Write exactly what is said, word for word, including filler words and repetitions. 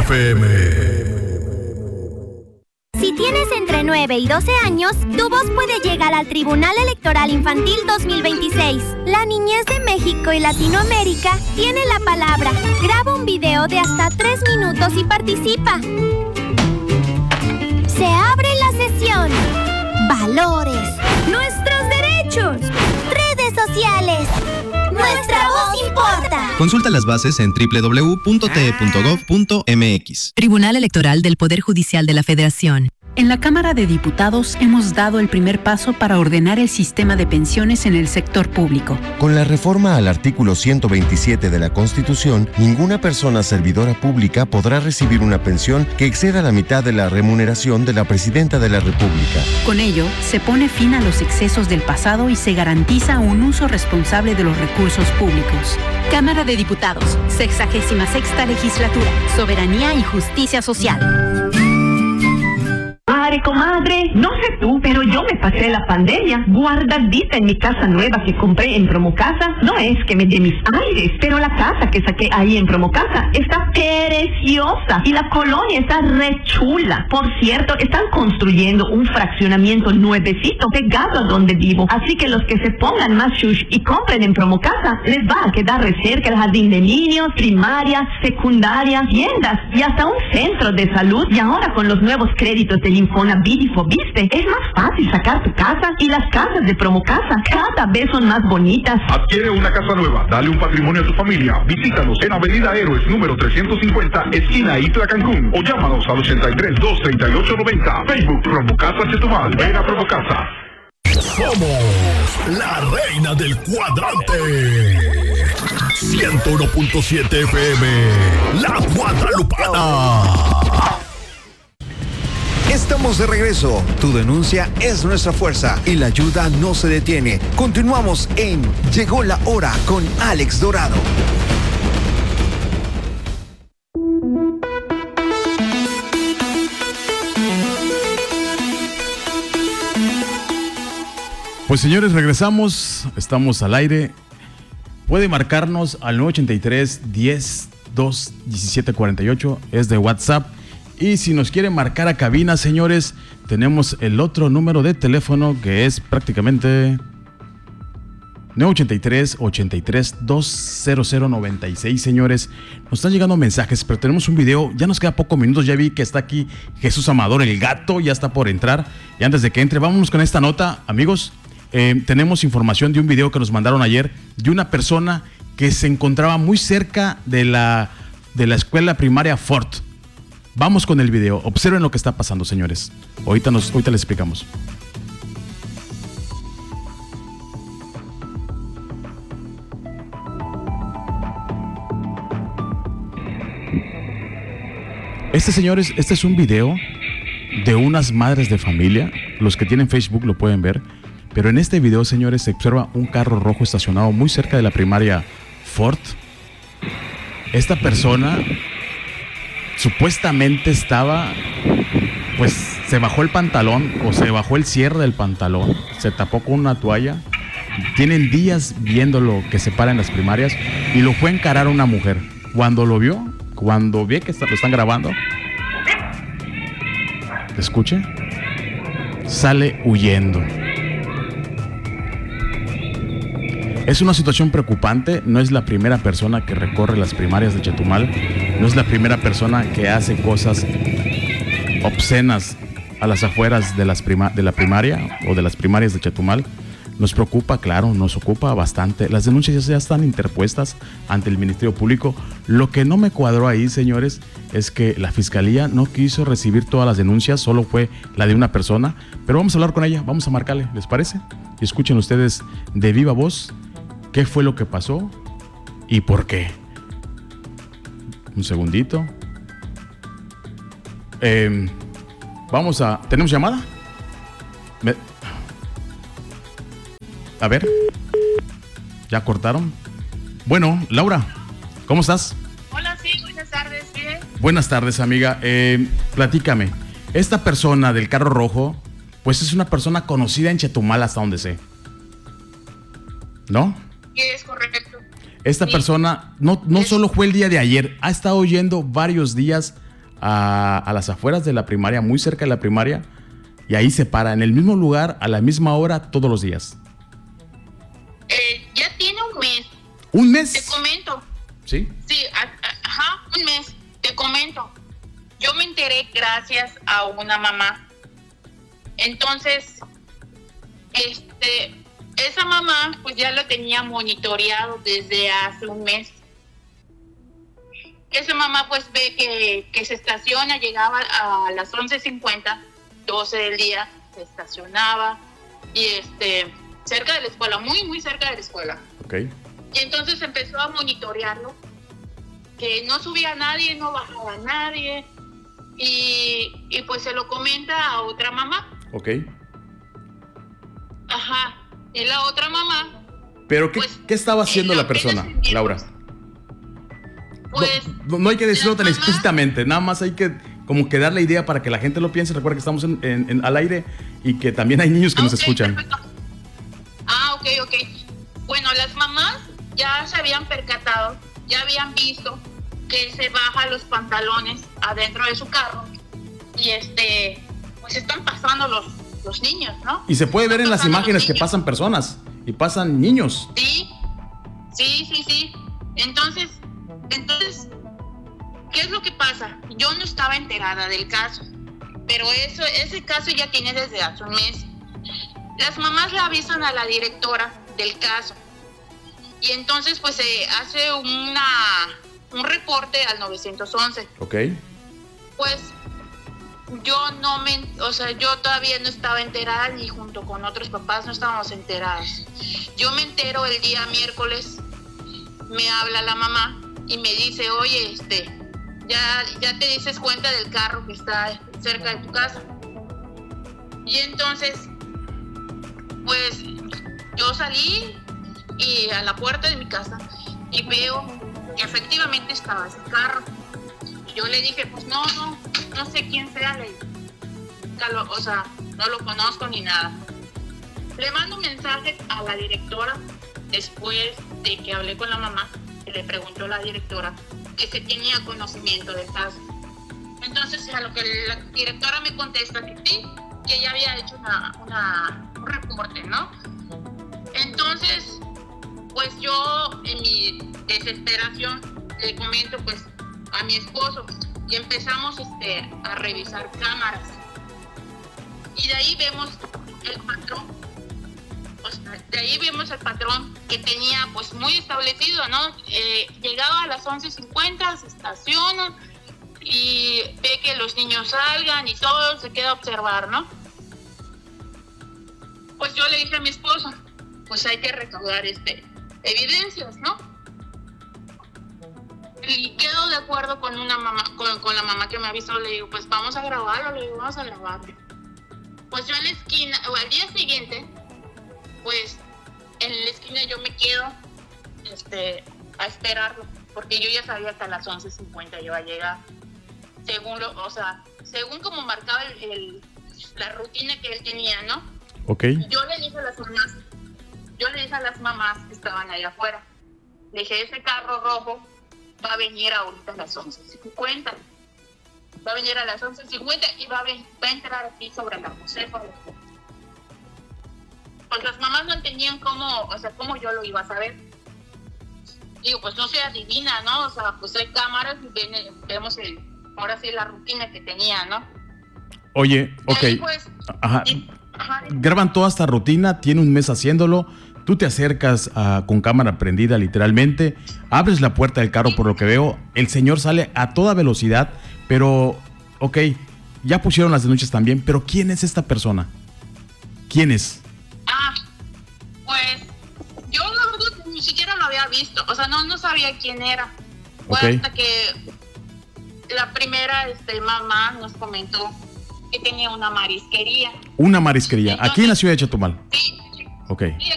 F M. Si tienes entre nueve y doce años, tu voz puede llegar al Tribunal Electoral Infantil dos mil veintiséis. La niñez de México y Latinoamérica tiene la palabra. Graba un video de hasta tres minutos y participa. Se abre la sesión. Valores. Nuestros derechos. Redes sociales. Nuestra voz importa. Consulta las bases en doble u doble u doble u punto t e punto gov punto m x. Tribunal Electoral del Poder Judicial de la Federación. En la Cámara de Diputados hemos dado el primer paso para ordenar el sistema de pensiones en el sector público. Con la reforma al artículo ciento veintisiete de la Constitución, ninguna persona servidora pública podrá recibir una pensión que exceda la mitad de la remuneración de la Presidenta de la República. Con ello, se pone fin a los excesos del pasado y se garantiza un uso responsable de los recursos públicos. Cámara de Diputados, sexagésima sexta legislatura, soberanía y justicia social. Madre, comadre, no sé tú, pero yo me pasé la pandemia guardadita en mi casa nueva que compré en Promocasa. No es que me dé mis aires, pero la casa que saqué ahí en Promocasa está preciosa y la colonia está re chula. Por cierto, están construyendo un fraccionamiento nuevecito pegado a donde vivo. Así que los que se pongan más shush y compren en Promocasa, les va a quedar re cerca el jardín de niños, primaria, secundaria, tiendas y hasta un centro de salud. Y ahora con los nuevos créditos del Infonavit y Fobiste, es más fácil sacar tu casa y las casas de Promocasa cada vez son más bonitas. Adquiere una casa nueva, dale un patrimonio a tu familia. Visítanos en Avenida Héroes número trescientos cincuenta, esquina Isla Cancún, o llámanos al ochenta y tres, dos treinta y ocho noventa. Facebook Promocasa Chetumal. Ven a Promocasa. Somos la reina del cuadrante. ciento uno punto siete F M, La Guadalupana. Estamos de regreso. Tu denuncia es nuestra fuerza y la ayuda no se detiene. Continuamos en Llegó la Hora con Alex Dorado. Pues señores, regresamos. Estamos al aire. Puede marcarnos al nueve ochenta y tres, diez, dos, diecisiete cuarenta y ocho. Es de WhatsApp. Y si nos quieren marcar a cabina, señores, tenemos el otro número de teléfono que es prácticamente nueve ochenta y tres, ochenta y tres, doscientos noventa y seis, señores. Nos están llegando mensajes, pero tenemos un video. Ya nos queda pocos minutos. Ya vi que está aquí Jesús Amador, el gato, ya está por entrar. Y antes de que entre, vámonos con esta nota, amigos. Eh, tenemos información de un video que nos mandaron ayer de una persona que se encontraba muy cerca de la, de la escuela primaria Fort. Vamos con el video. Observen lo que está pasando, señores. Ahorita, nos, ahorita les explicamos. Este, señores, este es un video de unas madres de familia. Los que tienen Facebook lo pueden ver. Pero en este video, señores, se observa un carro rojo estacionado muy cerca de la primaria Fort. Esta persona supuestamente estaba, pues se bajó el pantalón o se bajó el cierre del pantalón, se tapó con una toalla. Tienen días viendo lo que se para en las primarias y lo fue a encarar a una mujer. Cuando lo vio, cuando vi que está, lo están grabando, escuche, sale huyendo. Es una situación preocupante. No es la primera persona que recorre las primarias de Chetumal. No es la primera persona que hace cosas obscenas a las afueras de, las prima, de la primaria o de las primarias de Chetumal. Nos preocupa, claro, nos ocupa bastante. Las denuncias ya están interpuestas ante el Ministerio Público. Lo que no me cuadró ahí, señores, es que la Fiscalía no quiso recibir todas las denuncias, solo fue la de una persona. Pero vamos a hablar con ella, vamos a marcarle, ¿les parece? Y escuchen ustedes de viva voz qué fue lo que pasó y por qué. Un segundito. Eh, vamos a... ¿Tenemos llamada? Me... A ver. ¿Ya cortaron? Bueno, Laura, ¿cómo estás? Hola, sí, buenas tardes, bien. Buenas tardes, amiga. Eh, platícame. Esta persona del carro rojo, pues es una persona conocida en Chetumal hasta donde sé. ¿No? Sí, es correcto. Esta sí. persona no, no es... solo fue el día de ayer, ha estado yendo varios días a, a las afueras de la primaria, muy cerca de la primaria, y ahí se para en el mismo lugar, a la misma hora, todos los días. Eh, ya tiene un mes. ¿Un mes? Te comento. ¿Sí? Sí, a, a, ajá, un mes. Te comento. Yo me enteré gracias a una mamá. Entonces, este, esa mamá pues ya lo tenía monitoreado desde hace un mes. Esa mamá pues ve que, que se estaciona, llegaba a las once cincuenta, doce del día, se estacionaba y este, cerca de la escuela, muy muy cerca de la escuela. Okay. Y entonces empezó a monitorearlo, que no subía a nadie, no bajaba a nadie, y, y pues se lo comenta a otra mamá. Ok. Ajá, y la otra mamá... ¿Pero qué, pues, ¿qué estaba haciendo la persona, Laura? Pues, no, no hay que decirlo tan explícitamente, nada más hay que como que dar la idea para que la gente lo piense. Recuerda que estamos en, en, en, al aire y que también hay niños que ah, nos okay, escuchan. Perfecto. Ah, ok, ok. Bueno, las mamás ya se habían percatado, ya habían visto que se baja los pantalones adentro de su carro y este, pues están pasando los, los niños, ¿no? Y se puede ver en las imágenes que niños. pasan personas y pasan niños. Sí, sí, sí, sí. Entonces, entonces, ¿qué es lo que pasa? Yo no estaba enterada del caso, pero eso, ese caso ya tiene desde hace un mes. Las mamás le avisan a la directora del caso y entonces pues se hace una, un reporte al nueve once. Ok. Pues yo no me, o sea, yo todavía no estaba enterada ni junto con otros papás no estábamos enterados. Yo me entero el día miércoles, me habla la mamá y me dice, oye, este, ya, ya te dices cuenta del carro que está cerca de tu casa. Y entonces, pues, yo salí y a la puerta de mi casa y veo que efectivamente estaba ese carro. Y yo le dije, pues no, no, no sé quién sea, le, o sea, no lo conozco ni nada. Le mando un mensaje a la directora después de que hablé con la mamá. Le preguntó a la directora que se tenía conocimiento del caso. Entonces, a lo que la directora me contesta que sí, que ella había hecho una, una, un reporte, ¿no? Entonces, pues yo, en mi desesperación, le comento pues a mi esposo y empezamos este, a revisar cámaras. Y de ahí vemos el patrón. Pues de ahí vemos el patrón que tenía pues muy establecido, ¿no? Eh, llegaba a las once cincuenta, se estaciona y ve que los niños salgan y todo, se queda a observar, ¿no? Pues yo le dije a mi esposo, pues hay que recaudar este, evidencias, ¿no? Y quedo de acuerdo con una mamá, con, con la mamá que me avisó, le digo, pues vamos a grabarlo, le digo, vamos a grabarlo. Pues yo en la esquina, o al día siguiente, pues en la esquina yo me quedo este, a esperarlo, porque yo ya sabía que a las once cincuenta iba a llegar, según lo, o sea, según como marcaba el, el, la rutina que él tenía, ¿no? Ok. Yo le dije a las mamás, yo le dije a las mamás que estaban allá afuera, le dije, ese carro rojo va a venir ahorita a las once cincuenta, va a venir a las once cincuenta y va a, ven, va a entrar aquí sobre la Josefa. Pues las mamás no entendían cómo, o sea, cómo yo lo iba a saber. Digo, pues no se adivina, ¿no? O sea, pues hay cámaras y ven, vemos el, ahora sí la rutina que tenía, ¿no? Oye, ok. Ahí, pues, ajá. Y, ajá. Graban toda esta rutina, tiene un mes haciéndolo. Tú te acercas uh, con cámara prendida literalmente, abres la puerta del carro por lo que veo, el señor sale a toda velocidad, pero, ok, ya pusieron las denuncias también, pero ¿quién es esta persona? ¿Quién es? Ah, pues yo la verdad ni siquiera lo había visto, o sea, no, no sabía quién era. Fue okay. Hasta que la primera este, mamá nos comentó que tenía una marisquería. Una marisquería, entonces, aquí en la ciudad de Chetumal. Sí. Ok. Sí,